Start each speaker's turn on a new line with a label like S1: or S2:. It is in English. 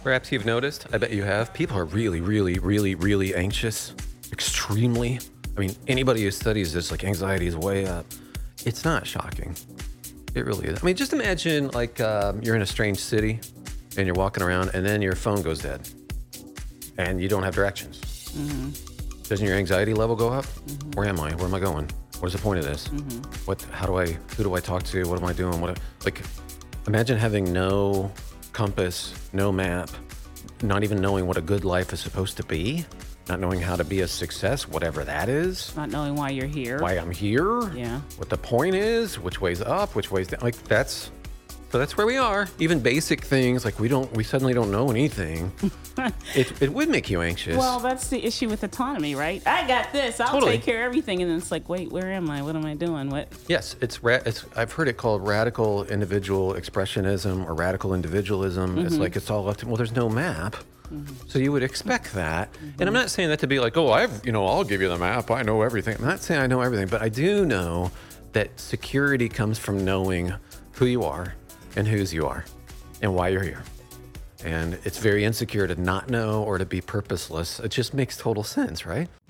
S1: Perhaps you've noticed, I bet you have, people are really, really, really, really anxious. Extremely. I mean, anybody who studies this, like anxiety is way up. It's not shocking. It really is. I mean, just imagine like you're in a strange city and you're walking around and then your phone goes dead and you don't have directions. Doesn't your anxiety level go up? Where am I? Where am I going? What's the point of this? Who do I talk to? What am I doing? Like, imagine having no compass, no map, not even knowing what a good life is supposed to be, not knowing how to be a success, whatever that is,
S2: Not knowing why you're here.
S1: why I'm here,
S2: Yeah.
S1: what the point is, which way's up, which way's down. Like that's where we are. Even basic things like we suddenly don't know anything. It would make you anxious.
S2: Well, that's the issue with autonomy, right? I got this. I'll
S1: Totally.
S2: take care of everything. And then it's like, wait, where am I? What am I doing? What?
S1: Yes, I've heard it called radical individual expressionism or radical individualism. It's like it's all up to, well, there's no map. So you would expect that. And I'm not saying that to be like, oh, I'll give you the map. I know everything. I'm not saying I know everything, but I do know that security comes from knowing who you are and whose you are and why you're here. And it's very insecure to not know or to be purposeless. It just makes total sense, right?